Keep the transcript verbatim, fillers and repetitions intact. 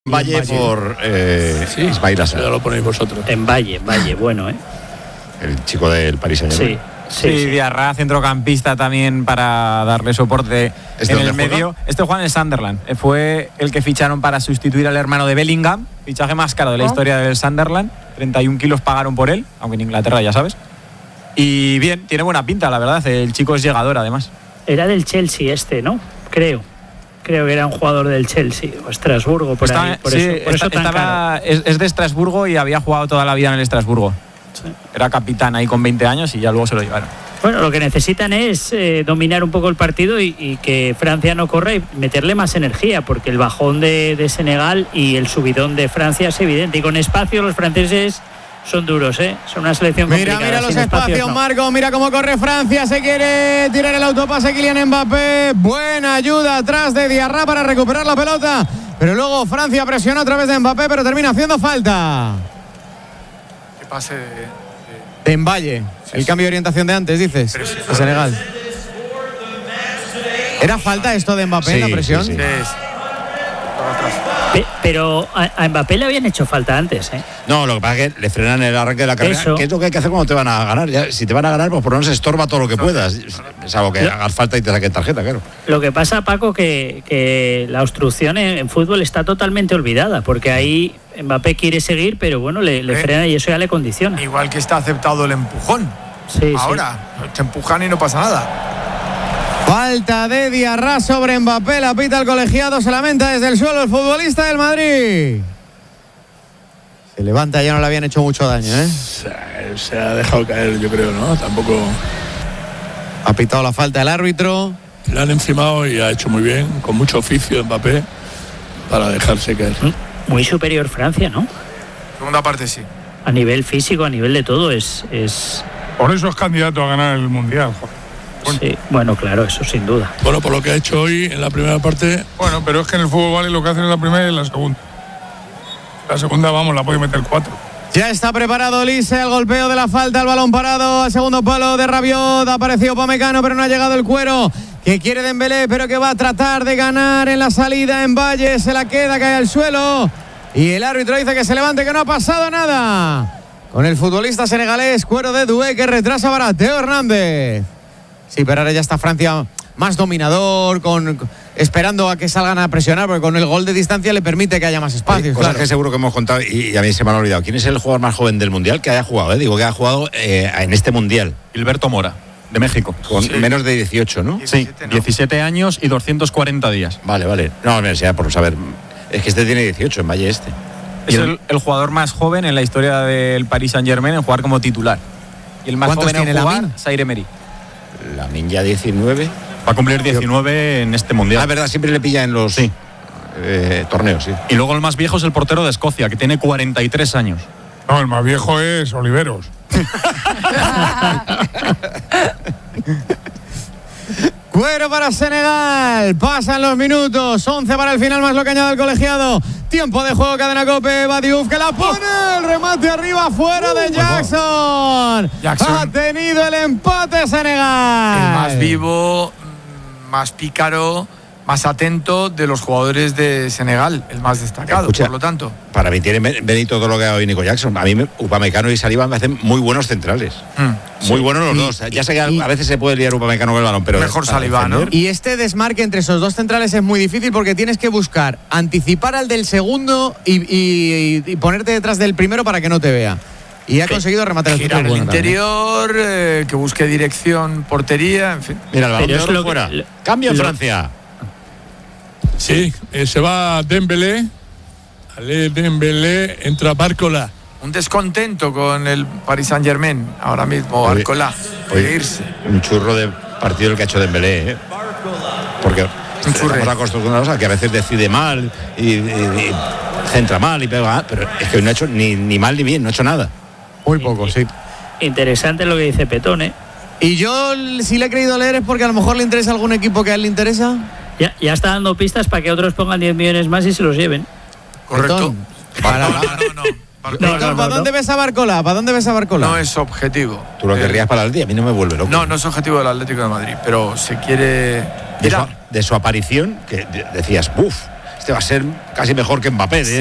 Valle, Valle por eh, sí, Ismail Assar. Ya lo ponéis vosotros. En Valle, Valle, bueno, ¿eh? El chico del Paris Saint-Germain. Sí, sí, sí, sí. Diarra, centrocampista también para darle soporte en el medio. Juega? Este juega en el Sunderland. Fue el que ficharon para sustituir al hermano de Bellingham. Fichaje más caro de la oh. historia del Sunderland. treinta y un kilos pagaron por él, aunque en Inglaterra ya sabes. Y bien, tiene buena pinta, la verdad. El chico es llegador, además. Era del Chelsea este, ¿no? Creo. Creo que era un jugador del Chelsea o Estrasburgo, por Está, ahí. Por sí, eso, por está, eso tan estaba, caro. Es, es de Estrasburgo y había jugado toda la vida en el Estrasburgo. Sí. Era capitán ahí con veinte años y ya luego se lo llevaron. Bueno, lo que necesitan es eh, dominar un poco el partido y, y que Francia no corra y meterle más energía, porque el bajón de, de Senegal y el subidón de Francia es evidente. Y con espacio los franceses son duros, ¿eh? Son una selección mira, complicada. Mira los Sin espacios, espacios, no. Marco, mira cómo corre Francia, se quiere tirar el autopase Kylian Mbappé, buena ayuda atrás de Diarra para recuperar la pelota, pero luego Francia presiona a través de Mbappé, pero termina haciendo falta. Que pase de, de... en Valle, sí, el sí. cambio de orientación de antes, dices, sí, sí, de Senegal. ¿Era falta esto de Mbappé, sí, la presión? Sí, sí. Sí. Pe- pero a, a Mbappé le habían hecho falta antes, ¿eh? No, lo que pasa es que le frenan el arranque de la carrera. Eso. ¿Qué es lo que hay que hacer cuando te van a ganar? Ya, si te van a ganar, pues por lo menos estorba todo lo que puedas. Es algo que lo, hagas falta y te saquen tarjeta, claro. Lo que pasa, Paco, que, que la obstrucción en, en fútbol está totalmente olvidada, porque ahí Mbappé quiere seguir, pero bueno, le, le ¿Eh? frena y eso ya le condiciona. Igual que está aceptado el empujón. Sí, Ahora, sí. te empujan y no pasa nada. Falta de Diarra sobre Mbappé, la pita el colegiado, se lamenta desde el suelo el futbolista del Madrid. Se levanta, ya no le habían hecho mucho daño, ¿eh? Se, se ha dejado caer, yo creo, ¿no? Tampoco... Ha pitado la falta el árbitro. Le han encimado y ha hecho muy bien, con mucho oficio Mbappé, para dejarse caer. Muy superior Francia, ¿no? Segunda parte sí. A nivel físico, a nivel de todo, es... es... Por eso es candidato a ganar el Mundial, joder. Bueno. Sí, bueno, claro, eso sin duda. Bueno, por lo que ha hecho hoy en la primera parte... Bueno, pero es que en el fútbol vale lo que hacen en la primera y en la segunda. La segunda, vamos, la puede meter cuatro. Ya está preparado Lise, el golpeo de la falta, el balón parado, al segundo palo de Rabiot, ha aparecido Upamecano, pero no ha llegado el cuero, que quiere Dembélé, pero que va a tratar de ganar en la salida en Valle, se la queda, cae al suelo, y el árbitro dice que se levante, que no ha pasado nada. Con el futbolista senegalés, cuero de Doué, que retrasa para Teo Hernández. Sí, pero ahora ya está Francia más dominador, con, esperando a que salgan a presionar, porque con el gol de distancia le permite que haya más espacios. Cosas claro. que seguro que hemos contado y, y a mí se me han olvidado. ¿Quién es el jugador más joven del Mundial que haya jugado? Eh? Digo, que ha jugado eh, en este Mundial. Gilberto Mora, de México. Con Sí. menos de dieciocho, ¿no? Sí, ¿no? diecisiete años y doscientos cuarenta días. Vale, vale. No, mira, sea por saber. Es que este tiene dieciocho en Valle este. Es el, el jugador más joven en la historia del Paris Saint-Germain en jugar como titular. Y el más ¿Cuántos joven en tiene jugar, Lamine? Zaire Emery. La Ninja diecinueve. Va a cumplir diecinueve en este Mundial. Ah, verdad, siempre le pilla en los Sí. eh, torneos, sí. Y luego el más viejo es el portero de Escocia, que tiene cuarenta y tres años. No, el más viejo es Oliveros. Cuero para Senegal, pasan los minutos, once para el final más lo que añade el colegiado. Tiempo de juego, cadena Cope, va Diouf que la pone, el remate arriba, fuera de Jackson. Jackson. Ha tenido el empate Senegal. El más vivo, más pícaro, más atento de los jugadores de Senegal, el más destacado, Escucha, por lo tanto. Para mí tiene Benito todo lo que ha dado Nico Jackson. A mí me, Upamecano y Saliba me hacen muy buenos centrales. Mm. Muy Sí. buenos los Y- dos. Ya sé que y- a veces se puede liar Upamecano con el balón, pero Mejor para Saliba, ¿no? defender- Y este desmarque entre esos dos centrales es muy difícil porque tienes que buscar anticipar al del segundo y, y- y ponerte detrás del primero para que no te vea. Y ha conseguido rematar el Girar centro el bueno también. interior, eh, que busque dirección, portería, en fin. Mira, el balón Pero de es oro lo que- fuera. lo- Cambio en lo- Francia. Sí, eh, se va Dembélé. Ale Dembélé, entra Bárcola. Un descontento con el Paris Saint-Germain ahora mismo, Oye, Arcola. oye, Puede irse. Un churro de partido el que ha hecho Dembélé, ¿eh? Porque Un churre. estamos acostumbrados a que a veces decide mal y, y- y centra mal y pega, pero es que hoy no ha hecho ni, ni mal ni bien, no ha hecho nada. Muy poco, sí. Interesante lo que dice Petón, ¿eh? Y yo, si le he creído leer, es porque a lo mejor le interesa algún equipo que a él le interesa. Ya, ya está dando pistas para que otros pongan diez millones más y se los lleven. Correcto. Betón. Para- No, no, no. Barcola No, Betón, no, ¿para no, dónde no. ves a Barcola? ¿Para dónde ves a Barcola? No es objetivo. Tú lo Eh, querrías para el día, a mí no me vuelve loco. No, no es objetivo del Atlético de Madrid, pero se quiere de, su, tirar. de su aparición, que de- decías, buf, este va a ser casi mejor que Mbappé. ¿eh?